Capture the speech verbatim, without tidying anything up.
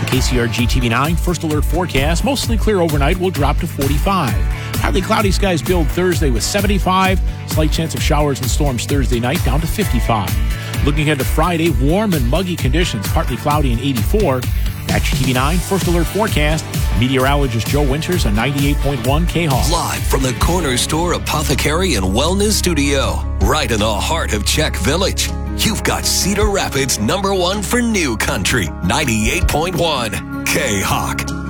K C R G T V nine First Alert forecast. Mostly clear overnight, will drop to forty-five. Partly cloudy skies build Thursday with seventy-five. Slight chance of showers and storms Thursday night, down to fifty-five. Looking ahead to Friday, warm and muggy conditions, partly cloudy and eighty-four. That's your T V nine First Alert forecast. Meteorologist Joe Winters on ninety-eight point one K-Hawk. Live from the Corner Store Apothecary and Wellness Studio, right in the heart of Czech Village. You've got Cedar Rapids number one for new country, ninety-eight point one K-Hawk.